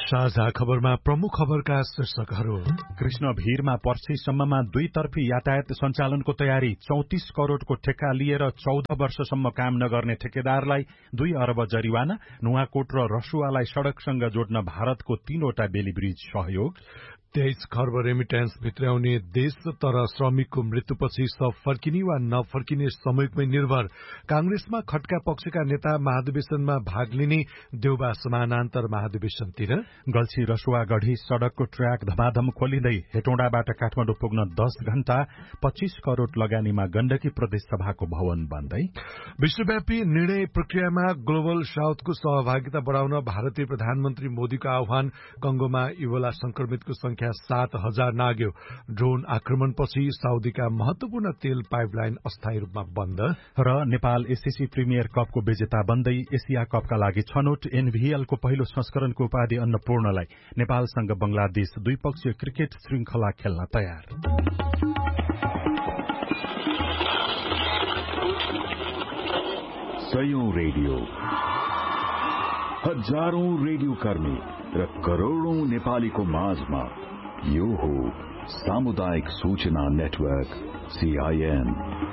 साझा खबरमा प्रमुख खबरका शीर्षकहरू। कृष्ण भीरमा पर्सीसम्ममा दुईतर्फी यातायात सञ्चालनको तयारी। 34 करोड़को ठेक्का लिएर 14 वर्षसम्म काम नगर्ने ठेकेदारलाई 2 अर्ब जरिवाना। नुवाकोट र रसुवालाई सड़कसँग जोड्न भारतको 3वटा बेली ब्रिज सहयोग। 23 खर्ब रेमिट्यान्स भित्राउने देश तर श्रमिकको मृत्युपछि सब फर्किने वा नफर्किने समयमै निर्भर। कांग्रेसमा खट्का पक्षका नेता महाधिवेशनमा भाग लिने, देउबा समानान्तर महाधिवेशनतिर। गल्छी रसुवा गढी सड़कको ट्र्याक धमाधम खोलिँदै हेटौँडाबाट काठमाडौँ पुग्न 10 घण्टा। 25 करोड़ लगानीमा गण्डकी प्रदेश सभाको भवन बन्दै। विश्वव्यापी निर्णय प्रक्रियामा ग्लोबल साउथको सहभागिता बढ़ाउन भारतीय प्रधानमन्त्री मोदीको आह्वान। कंगोमा इबोला संक्रमितको संख्या 7,000 नाग्यो। ड्रोन आक्रमणपछि साउदीका महत्वपूर्ण तेल पाइपलाइन अस्थायी रूपमा बन्द। र नेपाल एससीसी प्रिमियर कपको विजेता बन्दै एशिया कपका लागि छनौट। एनभीएलको पहिलो संस्करणको उपाधि अन्नपूर्णलाई। नेपालसँग बंगलादेश द्विपक्षीय क्रिकेट श्रृंखला खेल्न तयार। सयौं रेडियो, हजारौं रेडियो कर्मी र करोड़ौं नेपालीको माझमा यो हो सामुदायिक सूचना नेटवर्क सीआईएन।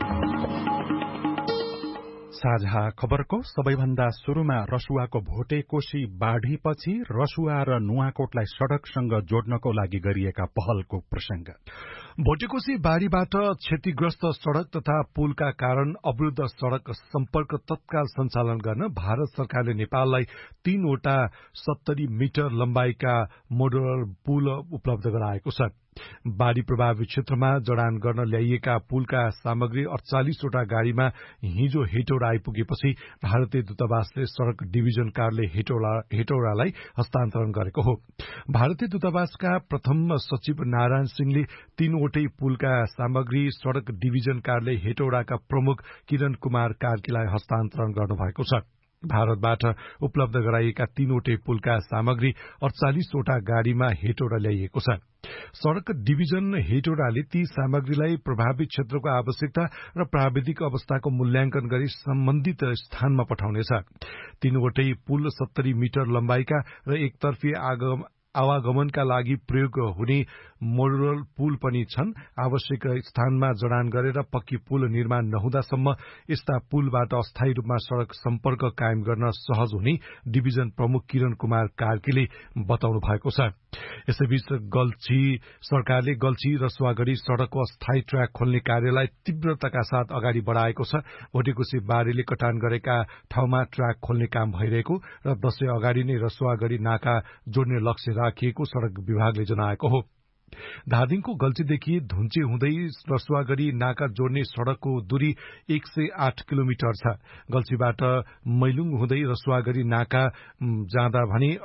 साझा खबरको सबैभन्दा शुरूमा रसुवाको भोटेकोशी बाढ़ीपछि रसुवा र नुवाकोटलाई सड़कसँग जोड्नको लागि गरिएका पहलको प्रसंग। भोटेकोशी बाढ़ीबाट क्षतिग्रस्त सड़क तथा पुलका कारण अवरुद्ध सड़क सम्पर्क तत्काल सञ्चालन गर्न भारत सरकारले नेपाललाई 3वटा 70 मिटर लम्बाइका मोडुलर पुल उपलब्ध गराएको छ। बाढ़ी प्रभावित क्षेत्रमा जडान गर्न ल्याइएका पुलका सामग्री 48वटा गाड़ीमा हिजो हेटौडा आइपुगेपछि भारतीय दूतावासले सड़क डिभिजन कार्यालय हेटौडालाई हस्तान्तरण गरेको हो। भारतीय दूतावासका प्रथम सचिव नारायण सिंहले 3वटै पुलका सामग्री सड़क डिभिजन कार्यालय हेटौडाका प्रमुख किरण कुमार कार्कीलाई हस्तान्तरण गर्नुभएको छ। भारतबाट उपलब्ध गराइएका 3वटै पुलका सामग्री 48वटा गाड़ीमा हेटौडा ल्याइएको छ। सड़क डिभिजन हेटौडाले ती सामग्रीलाई प्रभावित क्षेत्रको आवश्यकता र प्राविधिक अवस्थाको मूल्याङ्कन गरी सम्बन्धित स्थानमा पठाउनेछ। 3वटै पुल 70 मिटर लम्बाइका र एकतर्फी आवागमनका लागि प्रयोग हुने मोडुलर पुल पनि छन्। आवश्यक स्थानमा जडान गरेर पक्की पुल निर्माण नहुँदासम्म यस्ता पुलबाट अस्थायी रूपमा सड़क सम्पर्क कायम गर्न सहज हुने डिभिजन प्रमुख किरण कुमार कार्कीले बताउनु भएको छ। यसैबीच सरकारले गल्छी रसुवागढी सड़कको अस्थायी ट्र्याक खोल्ने कार्यलाई तीव्रताका साथ अगाडि बढ़ाएको छ। भोटेकोशी बाढ़ीले कटान गरेका ठाउँमा ट्र्याक खोल्ने काम भइरहेको र दशै अगाडि नै रसुवागढी नाका जोड्ने लक्ष्य राखिएको सड़क विभागले जनाएको हो। धादिङको गल्छीदेखि धुन्चे हुँदै रसुवागढी नाका जोड्ने सड़कको दूरी 108 किलोमिटर छ। गल्छीबाट मैलुङ हुँदै रसुवागढी नाका जाँदा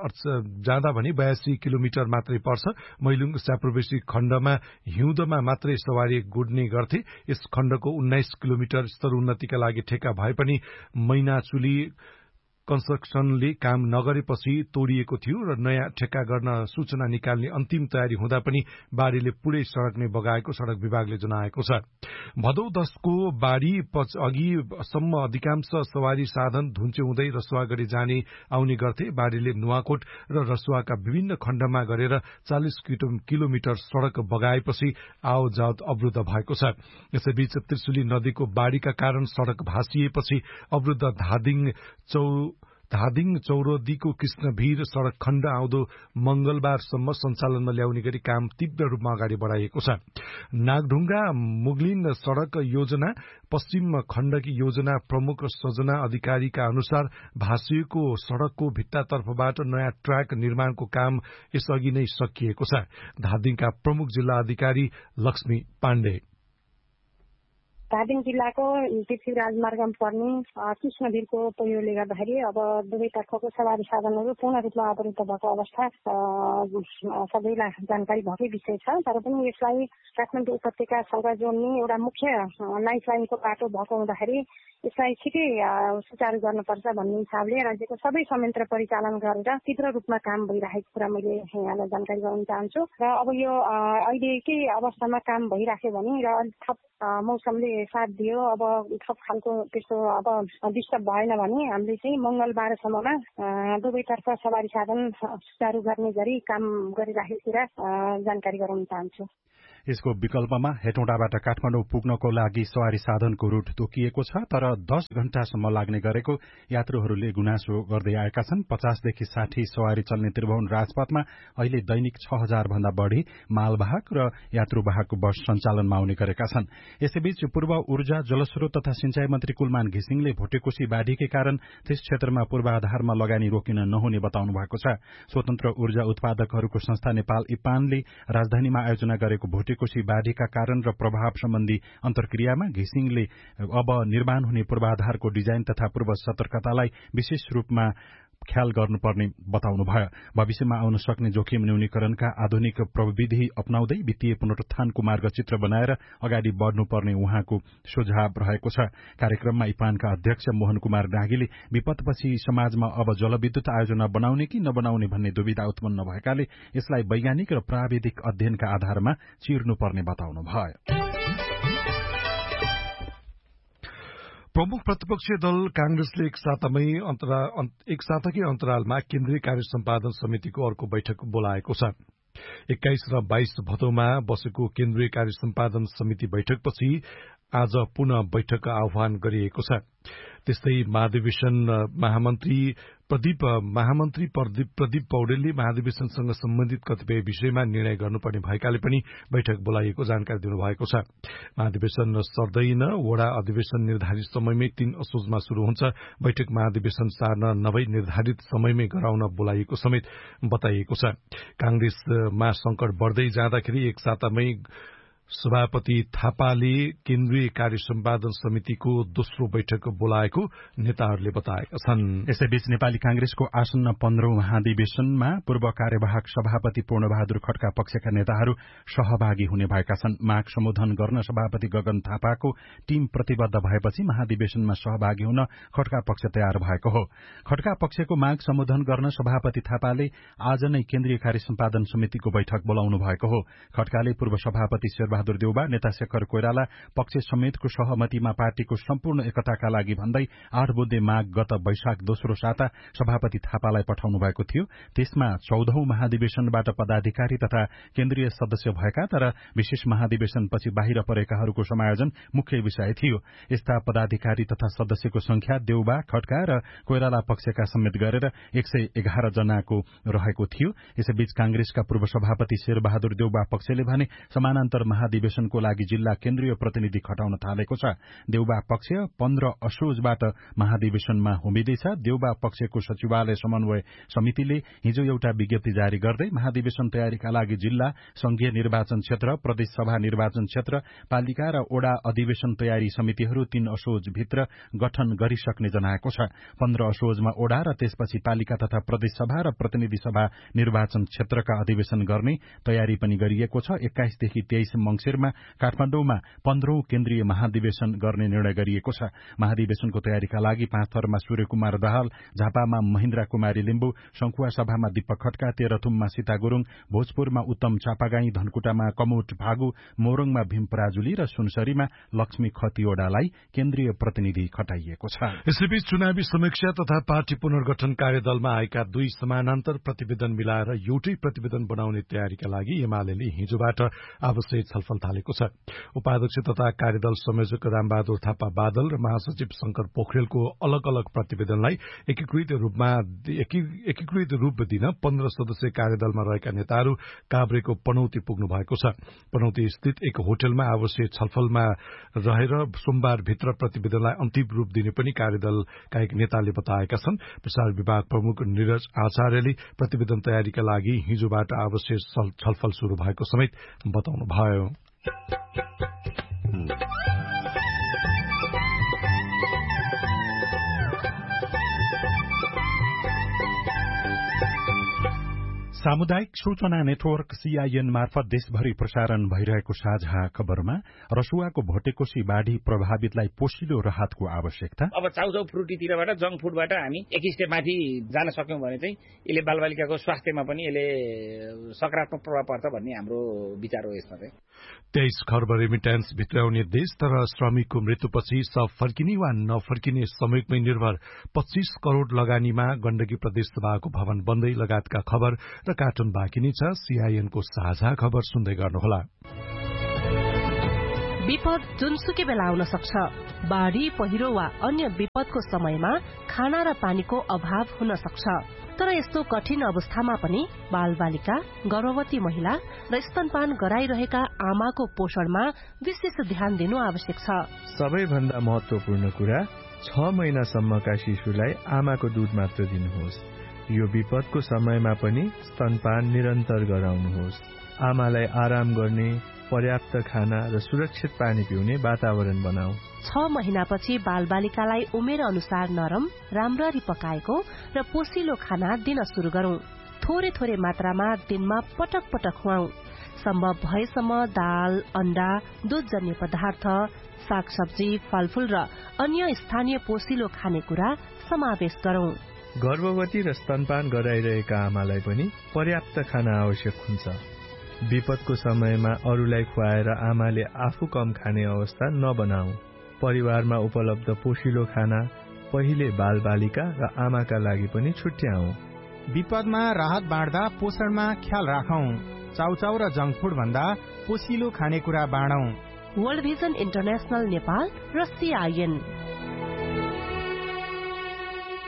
भने 82 किलोमिटर मात्रै पर्छ। मैलुङ स्याप्रवेशी खण्डमा हिउँदमा मात्रै सवारी गुड्ने गर्थे। यस खण्डको 19 किलोमिटर स्तरोन्नतिका लागि ठेक्का भए पनि मैनाचुली कन्स्ट्रक्सनले काम नगरेपछि तोडिएको थियो र नयाँ ठेक्का गर्न सूचना निकाल्ने अन्तिम तयारी हुँदा पनि बाढ़ीले पुरै सड़क नै बगाएको सड़क विभागले जनाएको छ। भदौ 10 को बाढ़ी अघिसम्म अधिकांश सवारी साधन धुन्चे हुँदै रसुवागढी जाने आउने गर्थे। बाढ़ीले नुवाकोट र रसुवाका विभिन्न खण्डमा गरेर 40 किलोमिटर सड़क बगाएपछि आवजावत अवरुद्ध भएको छ। यसैबीच त्रिशुली नदीको बाढ़ीका कारण सड़क भाँसिएपछि अवरुद्ध धादिङ चौरदीको कृष्णभीर सड़क खण्ड आउँदो मंगलबारसम्म सञ्चालनमा ल्याउने गरी काम तीव्र रूपमा अगाडि बढ़ाइएको छ। नागढुङ्गा मुगलिन सड़क योजना पश्चिम खण्डकी योजना प्रमुख सजना अधिकारीका अनुसार भाँसिएको सड़कको भित्तातर्फबाट नयाँ ट्र्याक निर्माणको काम यसअघि नै सकिएको छ। धादिङका प्रमुख जिल्ला अधिकारी लक्ष्मी पाण्डे धादिङ जिल्लाको पृथ्वी राजमार्गमा पर्ने कृष्णभिरको पहिरोले गर्दाखेरि अब दुवैतर्फको सवारी साधनहरू पूर्ण रूपमा अवरुद्ध भएको अवस्था सबैलाई जानकारी भएकै विषय छ। तर पनि यसलाई काठमाडौँ उपत्यकासँग जोड्ने एउटा मुख्य लाइफ लाइनको बाटो भएको हुँदाखेरि यसलाई छिटै सुचारू गर्नुपर्छ भन्ने हिसाबले राज्यको सबै संयन्त्र परिचालन गरेर तीव्र रूपमा काम भइरहेको कुरा मैले यहाँलाई जानकारी गराउन चाहन्छु। र अब यो अहिलेकै अवस्थामा काम भइराख्यो भने र थप मौसमले साथ दियो। अब थप खालको त्यस्तो अब डिस्टर्ब भएन भने हामीले चाहिँ मंगलबारसम्ममा दुवैतर्फ सवारी साधन सुचारू गर्ने गरी काम गरिराखेको कुरा जानकारी गराउन चाहन्छु। यसको विकल्पमा हेटौँडाबाट काठमाडौँ पुग्नको लागि सवारी साधनको रूट तोकिएको छ, तर 10 घण्टासम्म लाग्ने गरेको यात्रुहरूले गुनासो गर्दै आएका छन्। 50 देखि 60 सवारी चल्ने त्रिभुवन राजपथमा अहिले दैनिक 6000 भन्दा बढ़ी मालवाहक र यात्रुवाहकको बस सञ्चालनमा आउने गरेका छन्। यसैबीच पूर्व ऊर्जा, जलस्रोत तथा सिंचाई मन्त्री कुलमान घिसिङले भोटेकोशी बाढ़ीकै कारण त्यस क्षेत्रमा पूर्वाधारमा लगानी रोकिन नहुने बताउनु भएको छ। स्वतन्त्र ऊर्जा उत्पादकहरूको संस्था नेपाल इपानले राजधानीमा आयोजना गरेको भोटेकोशी बाढ़ीका कारण र प्रभाव सम्बन्धी अन्तर्क्रियामा घिसिङले अब निर्माण हुने पूर्वाधारको डिजाइन तथा पूर्व सतर्कतालाई विशेष रूपमा ख्याल गर्नुपर्ने बताउनुभयो। भविष्यमा आउन सक्ने जोखिम न्यूनीकरणका आधुनिक प्रविधि अपनाउँदै वित्तीय पुनरुत्थानको मार्गचित्र बनाएर अगाडि बढ़नुपर्ने उहाँको सुझाव रहेको छ। कार्यक्रममा इपानका अध्यक्ष मोहन कुमार डाँगीले विपदपछि समाजमा अब जलविद्युत आयोजना बनाउने कि नबनाउने भन्ने दुविधा उत्पन्न भएकाले यसलाई वैज्ञानिक र प्राविधिक अध्ययनका आधारमा चिर्नुपर्ने बताउनुभयो। प्रमुख प्रतिपक्षी दल कांग्रेसले एक साताकै अन्तरालमा केन्द्रीय कार्य सम्पादन समितिको अर्को बैठक बोलाएको छ। 21 र 22 भदौमा बसेको केन्द्रीय कार्य सम्पादन समिति बैठकपछि आज पुनः बैठक आह्वान गरिएको छ। त्यस्तै महाधिवेशन महामन्त्री प्रदीप पौडेलले महाधिवेशनसँग सम्बन्धित कतिपय विषयमा निर्णय गर्नुपर्ने भएकाले पनि बैठक बोलाइएको जानकारी दिनुभएको छ। महाधिवेशन सर्दैन। वडा अधिवेशन निर्धारित समयमै 3 असोजमा शुरू हुन्छ। बैठक महाधिवेशन सार्न नभई निर्धारित समयमै गराउन बोलाइएको समेत बताइएको छ। कांग्रेसमा संकट बढ़दै जाँदाखेरि एक सातामै सभापति थापाले केन्द्रीय कार्य सम्पादन समितिको दोस्रो बैठक बोलाएको नेताहरूले बताएका छन्। यसैबीच नेपाली कांग्रेसको आसन्न 15औं महाधिवेशनमा पूर्व कार्यवाहक सभापति पूर्णबहादुर खड्का पक्षका नेताहरू सहभागी हुने भएका छन्। माग सम्बोधन गर्न सभापति गगन थापाको टीम प्रतिबद्ध भएपछि महाधिवेशनमा सहभागी हुन खड्का पक्ष तयार भएको हो। खड्का पक्षको माग सम्बोधन गर्न सभापति थापाले आज नै केन्द्रीय कार्य सम्पादन समितिको बैठक बोलाउनु भएको हो। खड्काले पूर्व सभापति बहादुर देउबा, नेता शेखर कोइराला पक्ष समेतको सहमतिमा पार्टीको सम्पूर्ण एकताका लागि भन्दै 8 बुँदे माग गत वैशाख दोस्रो साता सभापति थापालाई पठाउनु भएको थियो। त्यसमा 14औं महाधिवेशनबाट पदाधिकारी तथा केन्द्रीय सदस्य भएका तर विशेष महाधिवेशनपछि बाहिर परेकाहरूको समायोजन मुख्य विषय थियो। यस्ता पदाधिकारी तथा सदस्यको संख्या देउबा, खड्का र कोइराला पक्षका समेत गरेर 111 जनाको रहेको थियो। यसैबीच कांग्रेसका पूर्व सभापति शेरबहादुर देउबा पक्षले भने समानान्तर महाधिवेशनको लागि जिल्ला केन्द्रीय प्रतिनिधि खटाउन थालेको छ। देउबा पक्ष 15 असोजबाट महाधिवेशनमा उम्मिदैछ। देउबा पक्षको सचिवालय समन्वय समितिले हिजो एउटा विज्ञप्ति जारी गर्दै महाधिवेशन तयारीका लागि जिल्ला, संघीय निर्वाचन क्षेत्र, प्रदेश सभा निर्वाचन क्षेत्र, पालिका र ओडा अधिवेशन तयारी समितिहरू 3 असोज भित्र गठन गरिसक्ने जनाएको छ। 15 असोजमा ओडा र त्यसपछि पालिका तथा प्रदेश सभा र प्रतिनिधि सभा निर्वाचन क्षेत्रका अधिवेशन गर्ने तयारी पनि गरिएको छ। 21 देखि 23 मंसिरमा काठमाडौँमा 15औं केन्द्रीय महाधिवेशन गर्ने निर्णय गरिएको छ। महाधिवेशनको तयारीका लागि 5 थरमा सूर्य कुमार दाहाल, झापामा महेन्द्र कुमारी लिम्बु, शंखुवा सभामा दीपक खड्का, तेह्रथुममा सीता गुरूङ, भोजपुरमा उत्तम चापागाई, धनकुटामा कमोट फागु, मोरङमा भीम पराजुली र सुनसरीमा लक्ष्मी खतिवड़ालाई केन्द्रीय प्रतिनिधि खटाइएको छ। यसैबीच चुनावी समीक्षा तथा पार्टी पुनर्गठन कार्यदलमा आएका 2 समानान्तर प्रतिवेदन मिलाएर एउटै प्रतिवेदन बनाउने तयारीका लागि एमाले हिजोबाट आवश्यक छलफल थालेको छ। उपाध्यक्ष तथा कार्यदल संयोजक रामबहादुर थापा बादल र महासचिव शंकर पोखरेलको अलग अलग प्रतिवेदनलाई एकीकृत रूप दिन 15 सदस्यीय कार्यदलमा रहेका नेताहरू काभ्रेको पनौती पुग्नु भएको छ। पनौती स्थित एक होटलमा आवश्यक छलफलमा रहेर सोमबारभित्र प्रतिवेदनलाई अन्तिम रूप दिने पनि कार्यदलका एक नेताले बताएका छन्। प्रसार विभाग प्रमुख नीरज आचार्यले प्रतिवेदन तयारीका लागि हिजोबाट आवश्यक छलफल शुरू भएको समेत बताउनुभयो। सामुदायिक सूचना नेटवर्क CIN मार्फत देशभरि प्रसारण भइरहेको साझा खबरमा रसुवाको भोटेकोशी बाढी प्रभावितलाई पोषिलो राहतको आवश्यकता। अब चाउचाउ फ्रुटीतिरबाट जंक फुडबाट हामी एक स्टेप माथि जान सक्यौं भने चाहिँ यसले बालबालिकाको स्वास्थ्यमा पनि यसले सकारात्मक प्रभाव पर्छ भन्ने हाम्रो विचार हो। यसमा चाहिँ 23 खर्ब रेमिट्यान्स भित्राउने देश तर श्रमिकको मृत्युपछि सब फर्किने वा नफर्किने समयमै निर्भर 25 करोड़ लगानीमा गण्डकी प्रदेश सभाको भवन बन्दै लगायतका खबर र कार्टुन बाँकी नै छ। CIN को साझा खबर सुन्दै गर्नुहोला। विपद जुनसुकै बेला आउन सक्छ। बाढ़ी, पहिरो वा अन्य विपदको समयमा खाना र पानीको अभाव हुन सक्छ। तर यस्तो कठिन अवस्थामा पनि बालबालिका, गर्भवती महिला र स्तनपान गराइरहेका आमाको पोषणमा विशेष ध्यान दिनु आवश्यक छ। सबैभन्दा महत्वपूर्ण कुरा 6 महिनासम्मका शिशुलाई आमाको दूध मात्र दिनुहोस्। यो विपदको समयमा पनि स्तनपान निरन्तर गराउनुहोस्। आमालाई आराम गर्ने, पर्याप्त खाना र सुरक्षित पानी पिउने वातावरण बनाऊ। 6 महिनापछि बालबालिकालाई उमेर अनुसार नरम, राम्ररी पकाएको र पोसिलो खाना दिन शुरू गरौं। थोरै थोरै मात्रामा दिनमा पटक पटक खुवाऊ। सम्भव भएसम्म दाल, अण्डा, दूधजन्य पदार्थ, सागसब्जी, फलफूल र अन्य स्थानीय पोसिलो खानेकुरा समावेश गरौं। गर्भवती र स्तनपान गराइरहेका आमालाई पनि पर्याप्त खाना आवश्यक हुन्छ। विपदको समयमा अरूलाई खुवाएर आमाले आफू कम खाने अवस्था नबनाऊ। परिवारमा उपलब्ध पोषिलो खाना पहिले बालबालिका र आमाका लागि पनि छुट्याऊ। विपदमा राहत बाँड्दा पोषणमा ख्याल राखौं। चाउचाउ र जंक फुड भन्दा पोषिलो खानेकुरा बाँडौं। वर्ल्ड भिजन इन्टरनेशनल नेपाल र CIN।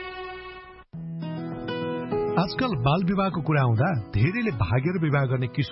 आजकल बाल विवाहको कुरा आउँदा धेरैले भागेर विवाह गर्ने